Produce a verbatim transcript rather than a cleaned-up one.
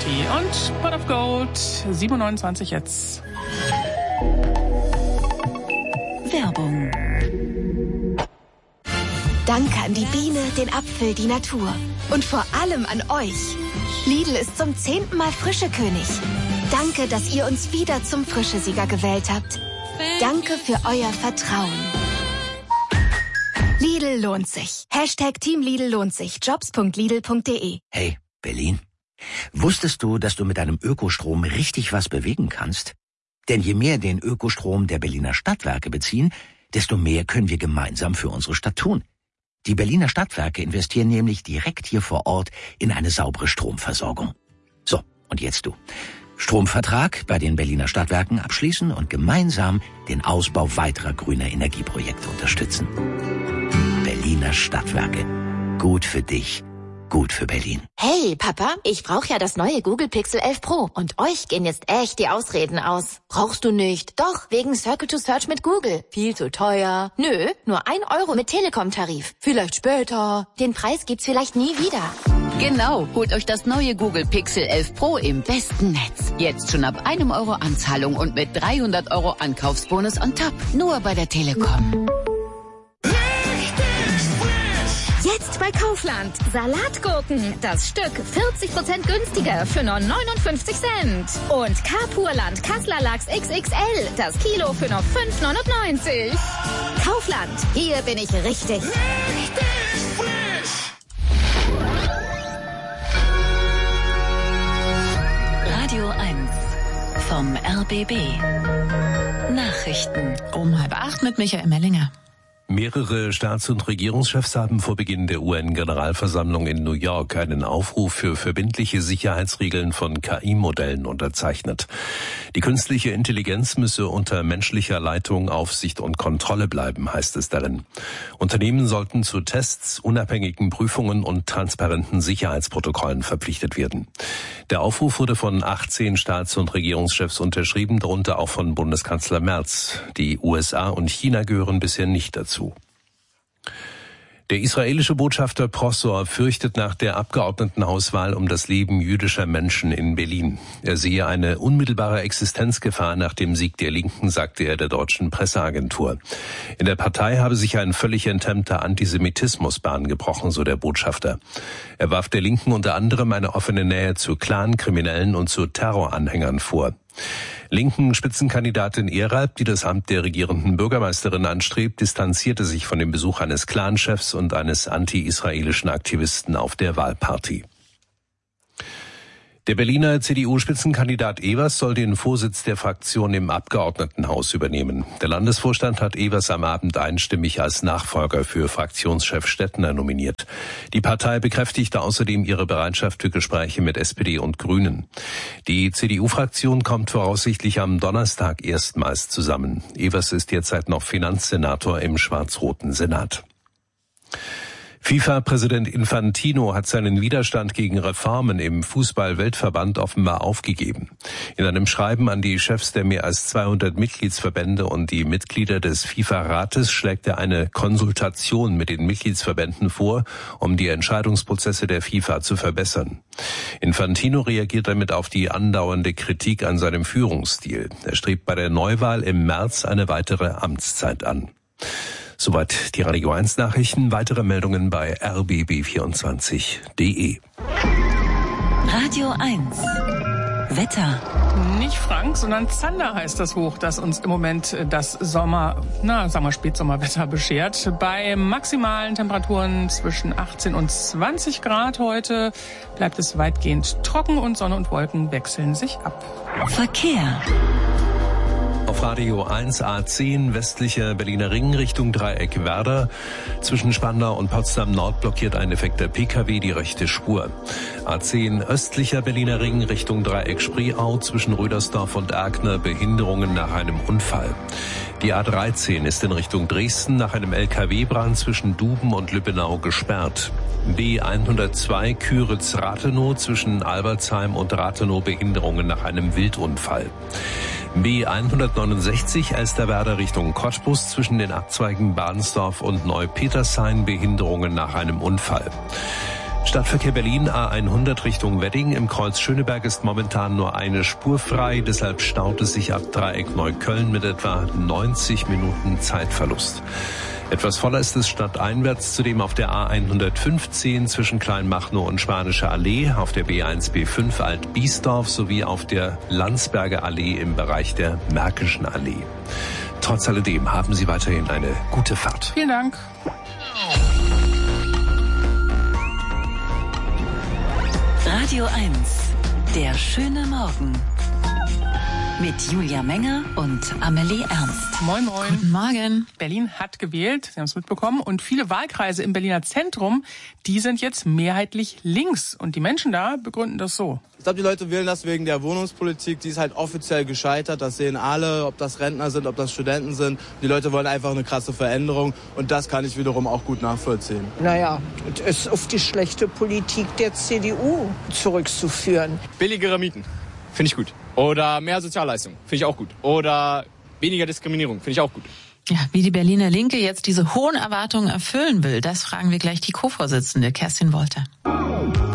Party und Pot of Gold, sieben Uhr neunundzwanzig jetzt. Werbung. Danke an die Biene, den Apfel, die Natur. Und vor allem an euch. Lidl ist zum zehnten Mal Frischekönig. Danke, dass ihr uns wieder zum Frischesieger gewählt habt. Danke für euer Vertrauen. Lidl lohnt sich. Hashtag Team Lidl lohnt sich. Jobs punkt lidl punkt de. Hey, Berlin. Wusstest du, dass du mit deinem Ökostrom richtig was bewegen kannst? Denn je mehr den Ökostrom der Berliner Stadtwerke beziehen, desto mehr können wir gemeinsam für unsere Stadt tun. Die Berliner Stadtwerke investieren nämlich direkt hier vor Ort in eine saubere Stromversorgung. So, und jetzt du. Stromvertrag bei den Berliner Stadtwerken abschließen und gemeinsam den Ausbau weiterer grüner Energieprojekte unterstützen. Berliner Stadtwerke. Gut für dich. Gut für Berlin. Hey, Papa, ich brauche ja das neue Google Pixel elf Pro. Und euch gehen jetzt echt die Ausreden aus. Brauchst du nicht? Doch, wegen Circle to Search mit Google. Viel zu teuer. Nö, nur ein Euro mit Telekom-Tarif. Vielleicht später. Den Preis gibt's vielleicht nie wieder. Genau, holt euch das neue Google Pixel elf Pro im besten Netz. Jetzt schon ab einem Euro Anzahlung und mit dreihundert Euro Ankaufsbonus on top. Nur bei der Telekom. Jetzt bei Kaufland. Salatgurken. Das Stück vierzig Prozent günstiger für nur neunundfünfzig Cent. Und Carpurland Kassler Lachs X X L. Das Kilo für nur fünf neunundneunzig. Kaufland. Hier bin ich richtig. Richtig frisch. Radio eins vom R B B. Nachrichten. Um halb acht mit Michael Mellinger. Mehrere Staats- und Regierungschefs haben vor Beginn der U N-Generalversammlung in New York einen Aufruf für verbindliche Sicherheitsregeln von K I-Modellen unterzeichnet. Die künstliche Intelligenz müsse unter menschlicher Leitung, Aufsicht und Kontrolle bleiben, heißt es darin. Unternehmen sollten zu Tests, unabhängigen Prüfungen und transparenten Sicherheitsprotokollen verpflichtet werden. Der Aufruf wurde von achtzehn Staats- und Regierungschefs unterschrieben, darunter auch von Bundeskanzler Merz. Die U S A und China gehören bisher nicht dazu. Der israelische Botschafter Prosor fürchtet nach der Abgeordnetenhauswahl um das Leben jüdischer Menschen in Berlin. Er sehe eine unmittelbare Existenzgefahr nach dem Sieg der Linken, sagte er der deutschen Presseagentur. In der Partei habe sich ein völlig enthemmter Antisemitismus Bahn gebrochen, so der Botschafter. Er warf der Linken unter anderem eine offene Nähe zu Clan-Kriminellen und zu Terroranhängern vor. Linken Spitzenkandidatin Eralb, die das Amt der regierenden Bürgermeisterin anstrebt, distanzierte sich von dem Besuch eines Clanchefs und eines anti-israelischen Aktivisten auf der Wahlparty. Der Berliner C D U-Spitzenkandidat Evers soll den Vorsitz der Fraktion im Abgeordnetenhaus übernehmen. Der Landesvorstand hat Evers am Abend einstimmig als Nachfolger für Fraktionschef Stettner nominiert. Die Partei bekräftigte außerdem ihre Bereitschaft für Gespräche mit S P D und Grünen. Die C D U-Fraktion kommt voraussichtlich am Donnerstag erstmals zusammen. Evers ist derzeit noch Finanzsenator im schwarz-roten Senat. FIFA-Präsident Infantino hat seinen Widerstand gegen Reformen im Fußball-Weltverband offenbar aufgegeben. In einem Schreiben an die Chefs der mehr als zweihundert Mitgliedsverbände und die Mitglieder des FIFA-Rates schlägt er eine Konsultation mit den Mitgliedsverbänden vor, um die Entscheidungsprozesse der FIFA zu verbessern. Infantino reagiert damit auf die andauernde Kritik an seinem Führungsstil. Er strebt bei der Neuwahl im März eine weitere Amtszeit an. Soweit die Radio eins Nachrichten. Weitere Meldungen bei r b b vierundzwanzig punkt de. Radio eins. Wetter. Nicht Frank, sondern Zander heißt das Hoch, das uns im Moment das Sommer, na, sagen wir Spätsommerwetter beschert. Bei maximalen Temperaturen zwischen achtzehn und zwanzig Grad heute bleibt es weitgehend trocken und Sonne und Wolken wechseln sich ab. Verkehr. Auf Radio eins A zehn westlicher Berliner Ring Richtung Dreieck Werder. Zwischen Spandau und Potsdam Nord blockiert ein defekter P K W die rechte Spur. A zehn östlicher Berliner Ring Richtung Dreieck Spreeau zwischen Rödersdorf und Erkner Behinderungen nach einem Unfall. Die A dreizehn ist in Richtung Dresden nach einem L K W-Brand zwischen Duben und Lübbenau gesperrt. B hundertzwei Küritz-Rathenow zwischen Albertsheim und Rathenow Behinderungen nach einem Wildunfall. B hundertneunundsechzig Elsterwerda Richtung Cottbus zwischen den Abzweigen Badensdorf und Neupetershain Behinderungen nach einem Unfall. Stadtverkehr Berlin A hundert Richtung Wedding. Im Kreuz Schöneberg ist momentan nur eine Spur frei. Deshalb staut es sich ab Dreieck Neukölln mit etwa neunzig Minuten Zeitverlust. Etwas voller ist es stadteinwärts, zudem auf der A hundertfünfzehn zwischen Kleinmachnow und Spanische Allee, auf der B eins B fünf Alt-Biesdorf sowie auf der Landsberger Allee im Bereich der Märkischen Allee. Trotz alledem haben Sie weiterhin eine gute Fahrt. Vielen Dank. Radio eins, der schöne Morgen. Mit Julia Menger und Amelie Ernst. Moin, moin. Guten Morgen. Berlin hat gewählt, Sie haben es mitbekommen. Und viele Wahlkreise im Berliner Zentrum, die sind jetzt mehrheitlich links. Und die Menschen da begründen das so. Ich glaube, die Leute wählen das wegen der Wohnungspolitik. Die ist halt offiziell gescheitert. Das sehen alle, ob das Rentner sind, ob das Studenten sind. Die Leute wollen einfach eine krasse Veränderung. Und das kann ich wiederum auch gut nachvollziehen. Naja, es ist auf die schlechte Politik der C D U zurückzuführen. Billigere Mieten. Finde ich gut. Oder mehr Sozialleistungen, finde ich auch gut. Oder weniger Diskriminierung, finde ich auch gut. Ja, wie die Berliner Linke jetzt diese hohen Erwartungen erfüllen will, das fragen wir gleich die Co-Vorsitzende Kerstin Wolter.